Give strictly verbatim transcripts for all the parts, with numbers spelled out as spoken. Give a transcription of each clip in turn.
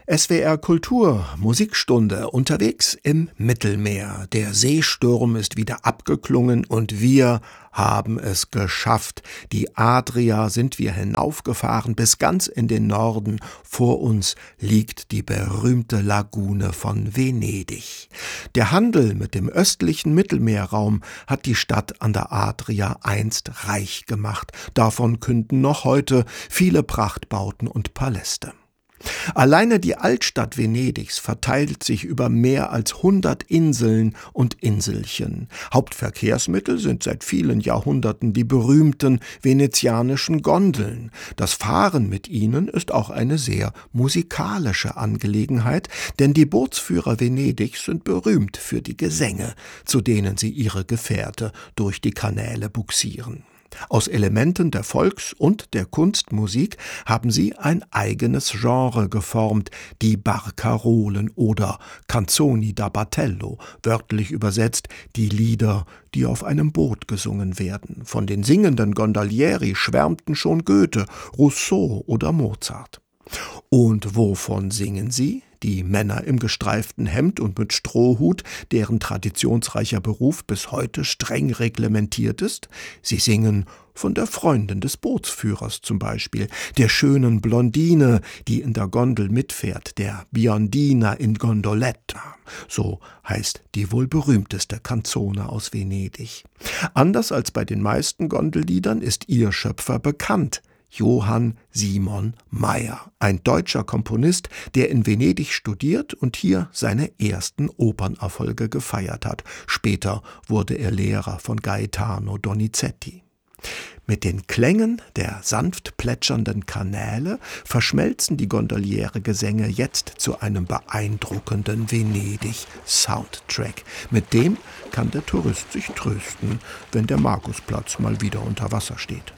S W R Kultur, Musikstunde, unterwegs im Mittelmeer. Der Seesturm ist wieder abgeklungen und wir haben es geschafft. Die Adria sind wir hinaufgefahren bis ganz in den Norden. Vor uns liegt die berühmte Lagune von Venedig. Der Handel mit dem östlichen Mittelmeerraum hat die Stadt an der Adria einst reich gemacht. Davon künden noch heute viele Prachtbauten und Paläste. Alleine die Altstadt Venedigs verteilt sich über mehr als hundert Inseln und Inselchen. Hauptverkehrsmittel sind seit vielen Jahrhunderten die berühmten venezianischen Gondeln. Das Fahren mit ihnen ist auch eine sehr musikalische Angelegenheit, denn die Bootsführer Venedigs sind berühmt für die Gesänge, zu denen sie ihre Gefährte durch die Kanäle bugsieren. Aus Elementen der Volks- und der Kunstmusik haben sie ein eigenes Genre geformt, die Barcarolen oder Canzoni da Battello, wörtlich übersetzt die Lieder, die auf einem Boot gesungen werden. Von den singenden Gondolieri schwärmten schon Goethe, Rousseau oder Mozart. Und wovon singen sie? Die Männer im gestreiften Hemd und mit Strohhut, deren traditionsreicher Beruf bis heute streng reglementiert ist? Sie singen von der Freundin des Bootsführers zum Beispiel, der schönen Blondine, die in der Gondel mitfährt, der Biondina in Gondoletta. So heißt die wohl berühmteste Canzone aus Venedig. Anders als bei den meisten Gondelliedern ist ihr Schöpfer bekannt. Johann Simon Mayr, ein deutscher Komponist, der in Venedig studiert und hier seine ersten Opernerfolge gefeiert hat. Später wurde er Lehrer von Gaetano Donizetti. Mit den Klängen der sanft plätschernden Kanäle verschmelzen die Gondoliere-Gesänge jetzt zu einem beeindruckenden Venedig-Soundtrack. Mit dem kann der Tourist sich trösten, wenn der Markusplatz mal wieder unter Wasser steht.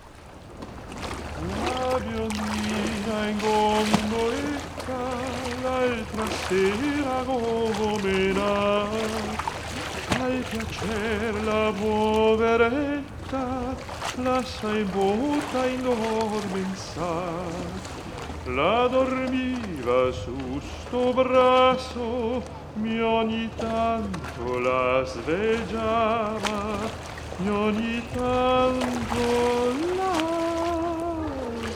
In gondoletta l'altra sera gomena al piacer la poveretta lascia in bocca indormensar la dormiva su sto brazo mi ogni tanto la svegliava mi ogni tanto la